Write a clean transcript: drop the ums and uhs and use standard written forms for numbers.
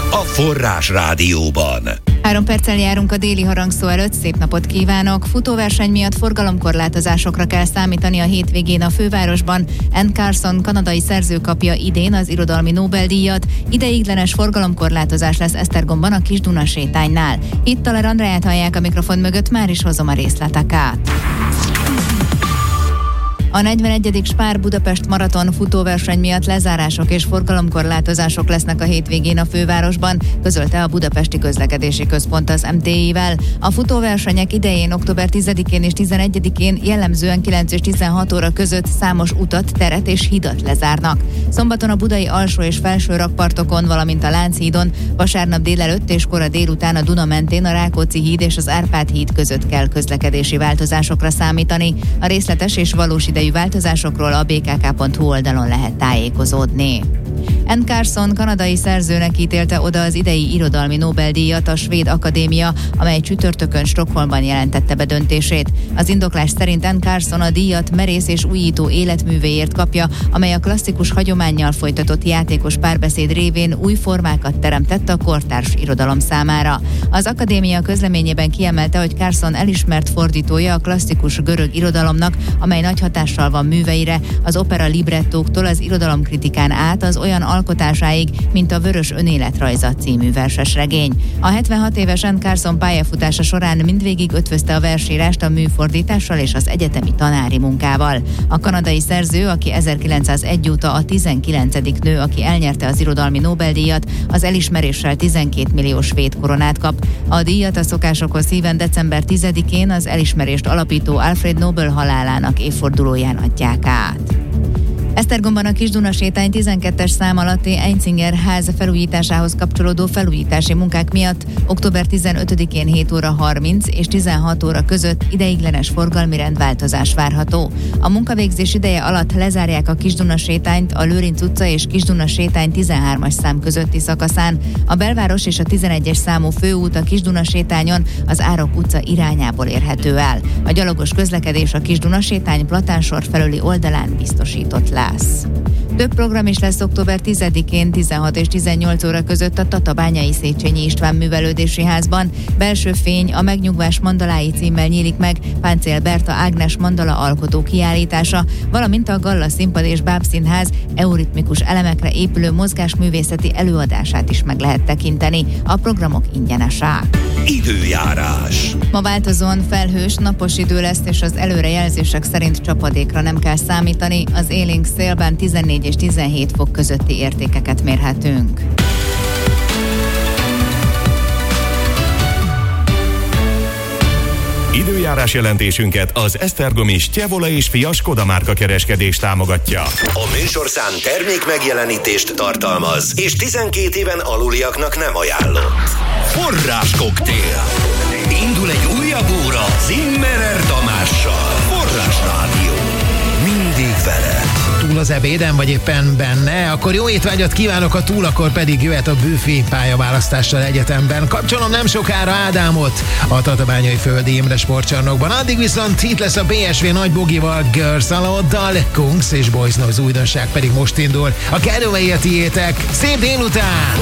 a Forrás Rádióban. 3 perccel járunk a déli harangszó előtt, szép napot kívánok! Futóverseny miatt forgalomkorlátozásokra kell számítani a hétvégén a fővárosban. Anne Carson kanadai szerző kapja idén az irodalmi Nobel-díjat. Ideiglenes forgalomkorlátozás lesz Esztergomban a Kis Duna sétánynál. Itt Taler Andráját hallják a mikrofon mögött, már is hozom a részleteket. A 41. Spár Budapest maraton futóverseny miatt lezárások és forgalomkorlátozások lesznek a hétvégén a fővárosban, közölte a Budapesti Közlekedési Központ az MTI-vel. A futóversenyek idején október 10-én és 11-én jellemzően 9 és 16 óra között számos utat, teret és hidat lezárnak. Szombaton a budai alsó és felső rakpartokon, valamint a Lánchídon, vasárnap délelőtt és kora délután a Duna mentén a Rákóczi híd és az Árpád híd között kell közlekedési változásokra számítani. A részletes és valós idejű változásokról a bkk.hu oldalon lehet tájékozódni. Anne Carson kanadai szerzőnek ítélte oda az idei irodalmi Nobel-díjat a Svéd Akadémia, amely csütörtökön Stockholmban jelentette be döntését. Az indoklás szerint Anne Carson a díjat merész és újító életművéért kapja, amely a klasszikus hagyománnyal folytatott játékos párbeszéd révén új formákat teremtett a kortárs irodalom számára. Az akadémia közleményében kiemelte, hogy Carson elismert fordítója a klasszikus görög irodalomnak, amely nagy hatással van műveire, az opera librettóktól az irodalomkritikán át az olyan alkotásáig, mint a Vörös önéletrajza című versesregény. A 76 éves Anne Carson pályafutása során mindvégig ötvözte a versírást a műfordítással és az egyetemi tanári munkával. A kanadai szerző, aki 1901 óta a 19. nő, aki elnyerte az irodalmi Nobel-díjat, az elismeréssel 12 millió svéd koronát kap. A díjat a szokásokhoz híven december 10-én az elismerést alapító Alfred Nobel halálának évfordulóján adják át. Esztergomban a Kis Duna sétány 12-es szám alatti Einzinger ház felújításához kapcsolódó felújítási munkák miatt október 15-én 7 óra 30 és 16 óra között ideiglenes forgalmi rendváltozás várható. A munkavégzés ideje alatt lezárják a Kis Duna sétányt a Lőrinc utca és Kis Duna sétány 13-as szám közötti szakaszán. A belváros és a 11-es számú főút a Kis Duna sétányon az Árok utca irányából érhető el. A gyalogos közlekedés a Kis Duna sétány Platánsor felüli oldalán biztosított lesz. Több program is lesz október 10-én 16 és 18 óra között a Tatabányai Széchenyi István Művelődési Házban. Belső fény a Megnyugvás mandalái címmel nyílik meg Páncél Berta Ágnes mandala alkotó kiállítása, valamint a Galla Színpad és Bábszínház euritmikus elemekre épülő mozgásművészeti előadását is meg lehet tekinteni. A programok ingyenesek. Időjárás. Ma változóan felhős, napos idő lesz, és az előrejelzések szerint csapadékra nem kell számítani. Az élénk szélben 14 és 17 fok közötti értékeket mérhetünk. Időjárás jelentésünket az esztergomi Stjevola és Fia Skoda márka kereskedés támogatja. A műsorszám termék megjelenítést tartalmaz, és 12 éven aluliaknak nem ajánlott. Forrás koktél. Indul egy újabb óra Zimmerer Tamással. Forrás Rádió. Mindig veled. Túl az ebéden, vagy éppen benne, akkor jó étvágyat kívánok, a túl, akkor pedig jöhet a büfé pályaválasztással egyetemben. Kapcsolom nem sokára Ádámot a Tatabányai Földi Imre Sportcsarnokban. Addig viszont itt lesz a BSV Nagy Bogival, Girls Aloddal, Kungs és Boys Noise újdonság pedig most indul. A kedvéért tiétek, szép délután!